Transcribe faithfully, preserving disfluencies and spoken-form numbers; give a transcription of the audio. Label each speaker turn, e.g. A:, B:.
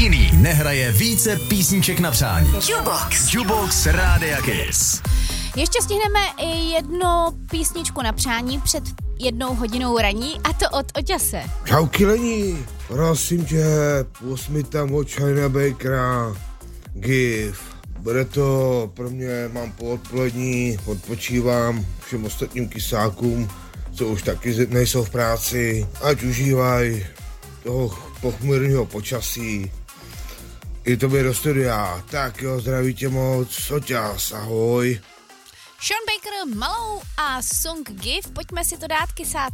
A: jiný nehraje více písniček na přání.
B: Jukebox.
A: Jukebox Rádia Kiss.
C: Ještě stihneme i jednu písničku na přání před jednou hodinou raní, a to od Oťase.
D: Čau Kilení, prosím tě, pust mi tam od China Bakera Give. Bude to pro mě, mám po odpolední, odpočívám všem ostatním kysákům, co už taky nejsou v práci, ať užívají toho pochmurného počasí. I tobě do studia. Tak jo, zdraví tě moc, Oťas, ahoj.
C: Sean Baker, Malou a song Give, pojďme si to dát, kysát.